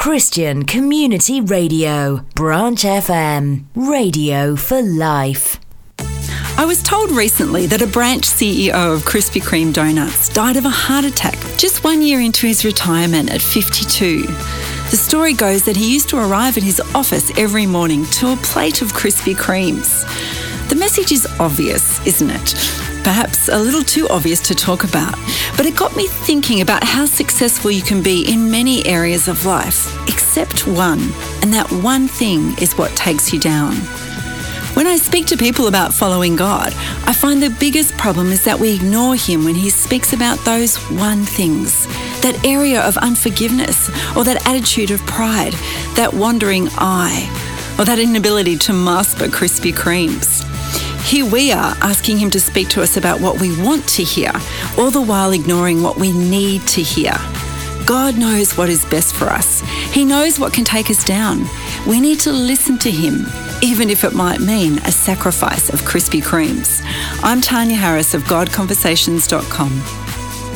Christian Community Radio, Branch FM, radio for life. I was told recently that a branch CEO of Krispy Kreme Donuts died of a heart attack just 1 year into his retirement at 52. The story goes that he used to arrive at his office every morning to a plate of Krispy Kremes. The message is obvious, isn't it? Perhaps a little too obvious to talk about, but it got me thinking about how successful you can be in many areas of life, except one, and that one thing is what takes you down. When I speak to people about following God, I find the biggest problem is that we ignore Him when He speaks about those one things, that area of unforgiveness, or that attitude of pride, that wandering eye, or that inability to master Krispy Kremes. Here we are asking Him to speak to us about what we want to hear, all the while ignoring what we need to hear. God knows what is best for us. He knows what can take us down. We need to listen to Him, even if it might mean a sacrifice of Krispy Kremes. I'm Tanya Harris of GodConversations.com.